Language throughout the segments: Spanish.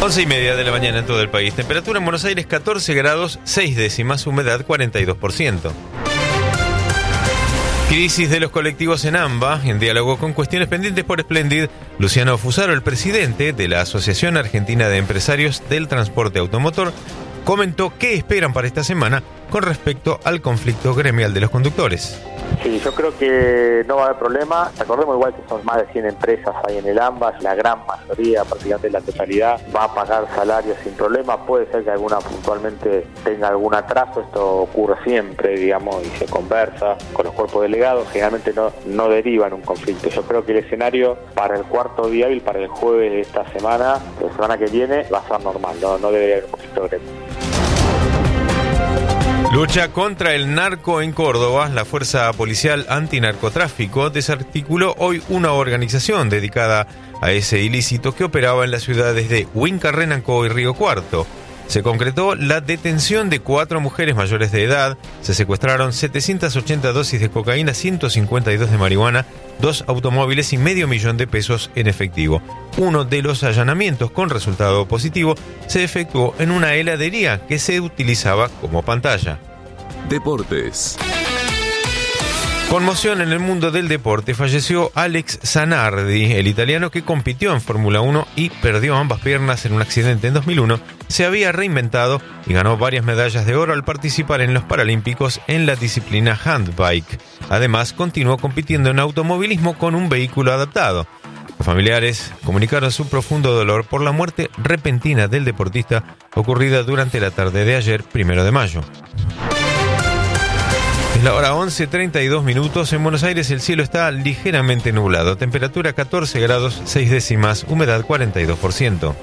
11:30 de la mañana en todo el país. Temperatura en Buenos Aires 14 grados 6 décimas, humedad 42%. Crisis de los colectivos en AMBA. En diálogo con cuestiones pendientes por Splendid, Luciano Fusaro, el presidente de la Asociación Argentina de Empresarios del Transporte Automotor, comentó qué esperan para esta semana con respecto al conflicto gremial de los conductores. Sí, yo creo que no va a haber problema. Recordemos igual que son más de 100 empresas ahí en el AMBA, la gran mayoría, prácticamente la totalidad, va a pagar salarios sin problema. Puede ser que alguna puntualmente tenga algún atraso, esto ocurre siempre, digamos, y se conversa con los cuerpos delegados, generalmente no deriva en un conflicto. Yo creo que el escenario para el cuarto día hábil, para el jueves de esta semana, la semana que viene, va a ser normal, no debería haber un conflicto gremial. Lucha contra el narco en Córdoba. La Fuerza Policial Antinarcotráfico desarticuló hoy una organización dedicada a ese ilícito que operaba en las ciudades de Huinca, Renacó y Río Cuarto. Se concretó la detención de 4 mujeres mayores de edad, se secuestraron 780 dosis de cocaína, 152 de marihuana, 2 automóviles y $500,000 de pesos en efectivo. Uno de los allanamientos con resultado positivo se efectuó en una heladería que se utilizaba como pantalla. Deportes. Conmoción en el mundo del deporte. Falleció Alex Zanardi, el italiano que compitió en Fórmula 1 y perdió ambas piernas en un accidente en 2001. Se había reinventado y ganó varias medallas de oro al participar en los Paralímpicos en la disciplina handbike. Además, continuó compitiendo en automovilismo con un vehículo adaptado. Los familiares comunicaron su profundo dolor por la muerte repentina del deportista ocurrida durante la tarde de ayer, 1 de mayo. Es la hora 11:32. En Buenos Aires el cielo está ligeramente nublado. Temperatura 14 grados 6 décimas, humedad 42%.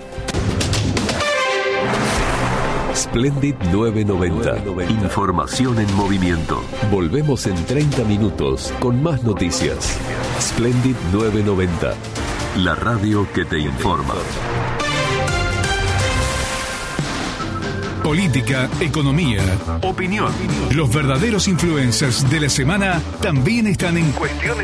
Splendid 990. Información en movimiento. Volvemos en 30 minutos con más noticias. Splendid 990. La radio que te informa. Política, economía, opinión. Los verdaderos influencers de la semana también están en Cuestiones